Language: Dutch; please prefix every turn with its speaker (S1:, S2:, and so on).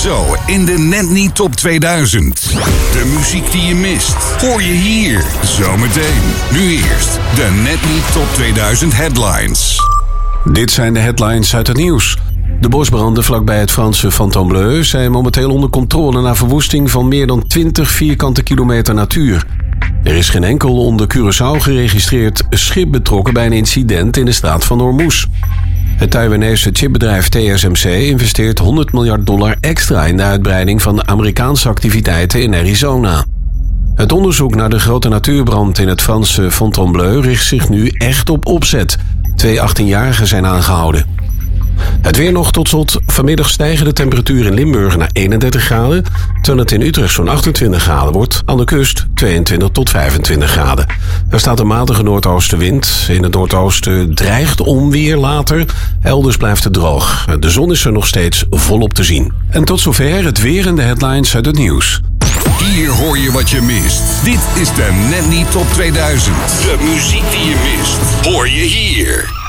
S1: Zo in de Net Niet Top 2000. De muziek die je mist, hoor je hier. Zometeen. Nu eerst de Net Niet Top 2000 headlines.
S2: Dit zijn de headlines uit het nieuws. De bosbranden vlakbij het Franse Fontainebleau zijn momenteel onder controle na verwoesting van meer dan 20 vierkante kilometer natuur. Er is geen enkel onder Curaçao geregistreerd schip betrokken bij een incident in de straat van Hormuz. Het Taiwanese chipbedrijf TSMC investeert $100 miljard extra in de uitbreiding van de Amerikaanse activiteiten in Arizona. Het onderzoek naar de grote natuurbrand in het Franse Fontainebleau richt zich nu echt op opzet. 2 18-jarigen zijn aangehouden. Het weer nog tot slot. Vanmiddag stijgen de temperaturen in Limburg naar 31 graden, terwijl het in Utrecht zo'n 28 graden wordt. Aan de kust 22 tot 25 graden. Er staat een matige noordoostenwind. In het noordoosten dreigt onweer later. Elders blijft het droog. De zon is er nog steeds volop te zien. En tot zover het weer en de headlines uit het nieuws.
S1: Hier hoor je wat je mist. Dit is de Net Niet Top 2000. De muziek die je mist, hoor je hier.